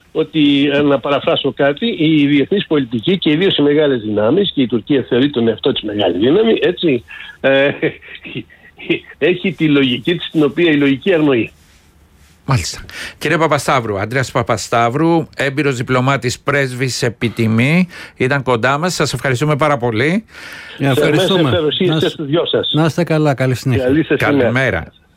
ότι, να παραφράσω κάτι, η διεθνής πολιτική και ιδίως οι μεγάλες δυνάμεις, και η Τουρκία θεωρεί τον εαυτό της μεγάλη δύναμη, έτσι, έχει τη λογική της, την οποία η λογική αγνοεί. Μάλιστα. Κύριε Παπασταύρου, Ανδρέας Παπασταύρου, έμπειρος διπλωμάτης, πρέσβης επιτιμή, ήταν κοντά μας. Σας ευχαριστούμε πάρα πολύ. Ευχαριστούμε. Να είστε καλά, καλή συνέχεια. Καλημέρα.